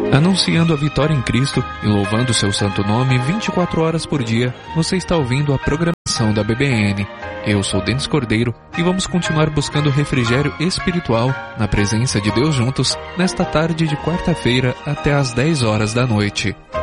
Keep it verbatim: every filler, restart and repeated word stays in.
Anunciando a vitória em Cristo e louvando seu santo nome vinte e quatro horas por dia, você está ouvindo a programação da B B N. Eu sou Denis Cordeiro e vamos continuar buscando refrigério espiritual na presença de Deus juntos nesta tarde de quarta-feira até às dez horas da noite.